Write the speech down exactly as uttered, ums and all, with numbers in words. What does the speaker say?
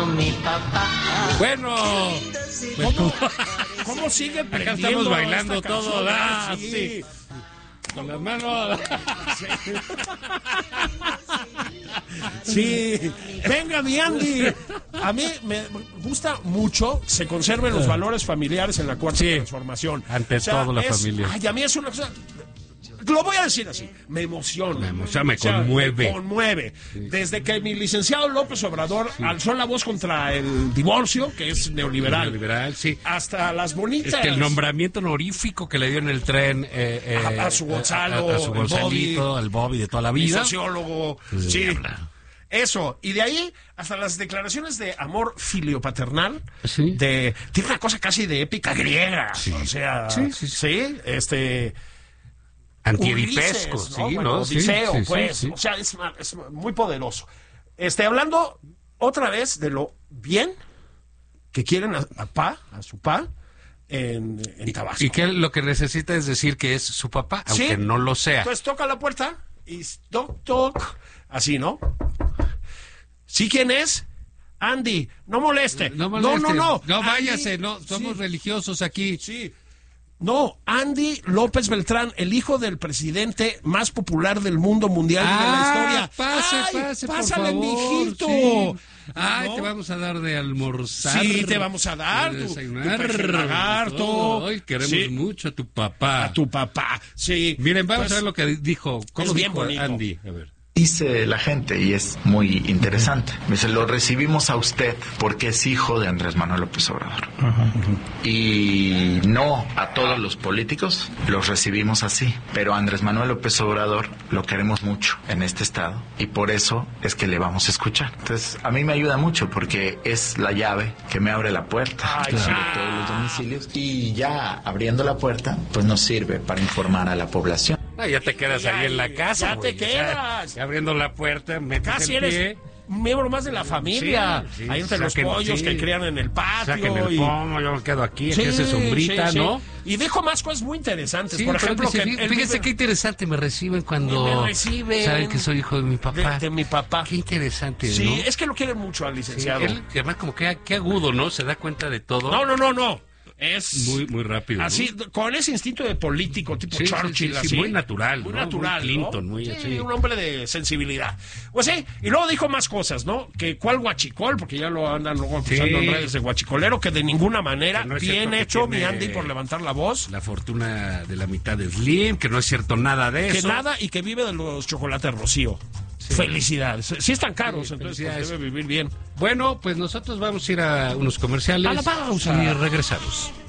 mi papá. Bueno, ¿Cómo, ¿Cómo sigue acá prendiendo estamos bailando esta todo, canción? ah, Sí. sí. Con las manos. Sí, venga mi Andy. A mí me gusta mucho se conserven los valores familiares en la cuarta Sí. transformación. Ante todo la es- familia. Ay, a mí es una cosa. Lo voy a decir así, me emociona. Me emociona, me conmueve. Me conmueve. Desde que mi licenciado López Obrador alzó la voz contra el divorcio, que es neoliberal, Liberal, sí. hasta las bonitas. Es que el nombramiento honorífico que le dio en el tren eh, eh, A- a su Gonzalo, a, a su el Gonzalito, Bobby. al Bobby de toda la Mi vida. sociólogo. Pues, Sí. diabla. Eso, y de ahí hasta las declaraciones de amor filiopaternal, Sí. de tiene una cosa casi de épica griega, o sea, Sí, sí, sí. sí, este Antiedipesco, Ulises, sí, Bueno, ¿no? Sí, Odiseo, sí, sí, pues, sí. o sea, es, ma- es muy poderoso. Este, hablando otra vez de lo bien que quieren a, a Pa, a su Pa, en, en Tabasco. Y que lo que necesita es decir que es su papá, Sí. aunque no lo sea. Entonces toca la puerta y toc, toc, así, ¿no? ¿Sí quién es? Andy, no moleste. No, no, moleste. no, no. No, Andy, váyase, no, somos sí, religiosos aquí. sí. No, Andy López Beltrán, el hijo del presidente más popular del mundo mundial de la Ah, historia. pase, Ay, pase, por pásale, favor, mijito. sí. Ay, ¿No? te vamos a dar de almorzar. Sí, te vamos a dar de tu- desayunar. tu peje lagarto. todo. Ay, queremos Sí. mucho a tu papá. A tu papá, sí. Miren, vamos Pues, a ver lo que dijo. ¿Cómo es bien dijo bonito. Andy? A ver. Dice la gente, y es muy interesante, dice, lo recibimos a usted porque es hijo de Andrés Manuel López Obrador. Y no a todos los políticos los recibimos así, pero a Andrés Manuel López Obrador lo queremos mucho en este estado y por eso es que le vamos a escuchar. Entonces, a mí me ayuda mucho porque es la llave que me abre la puerta Ay, de claro. todos los domicilios y ya abriendo la puerta, pues nos sirve para informar a la población. Ah, ya te quedas Ya, ahí en la casa. ya te güey. quedas. Ya abriendo la puerta, metes Casi el eres pie. un miembro más de la familia. Sí, sí, ahí entre saquen- los pollos sí. que crían en el patio. Saquen el y... pomo, yo me quedo aquí, Sí, aquí hace sombrita, sí, sí. ¿no? Y dijo más cosas muy interesantes. Sí, Por pero ejemplo, dice, que fí- él fíjese vive- qué interesante me reciben cuando Me reciben. saben que soy hijo de mi papá. de, de mi papá. Qué interesante, Sí, ¿no? es que lo quiere mucho al Sí, licenciado. él, además como que qué agudo, ¿no? Se da cuenta de todo. No, no, no, no. Es Muy, muy rápido, ¿no? así, con ese instinto de político, tipo Sí, sí, Churchill, sí, sí, así. muy natural, Muy ¿no? natural, Muy Clinton, ¿no? muy Sí, así. un hombre de sensibilidad. Pues sí, y luego dijo más cosas, ¿no? Que cuál guachicol, porque ya lo andan luego acusando Sí. en redes de guachicolero, que de ninguna manera, Que no es bien cierto que hecho, mi tiene Andy, por levantar la voz. La fortuna de la mitad de Slim, que no es cierto nada de Que eso. nada y que vive de los chocolates Rocío. Felicidades. Sí están caros, Sí, entonces felicidades. pues, debe vivir bien. Bueno, pues nosotros vamos a ir a unos comerciales. A la pausa. Y regresamos.